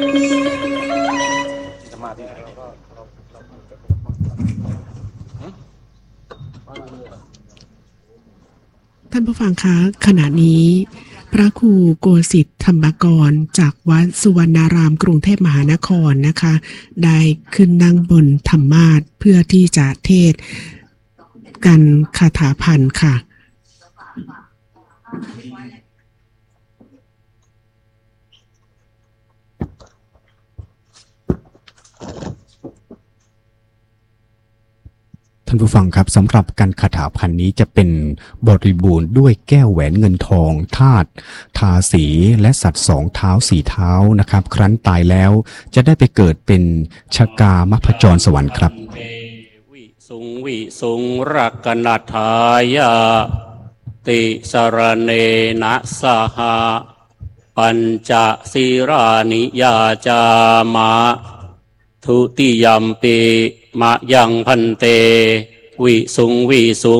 ท่านผู้ฟังคะขณะนี้พระครูโกสิทธิ์ธรรมกรจากวัดสุวรรณารามกรุงเทพมหานครนะคะได้ขึ้นนั่งบนธรรมาสน์เพื่อที่จะเทศน์กันคาถาพันธ์ค่ะท่านผู้ฟังครับสำหรับการคาถาพันธ์นี้จะเป็นบริบูรณ์ด้วยแก้วแหวนเงินทองธาตุทาสีและสัตว์สองเท้าสี่เท้านะครับครั้นตายแล้วจะได้ไปเกิดเป็นชกามพจรสวรรค์ครับวิสุงรักนัทายาติสรเนนะสหะปัญจศีรานิยาจามะทุติยัมปิมะยังพันเตวิสุง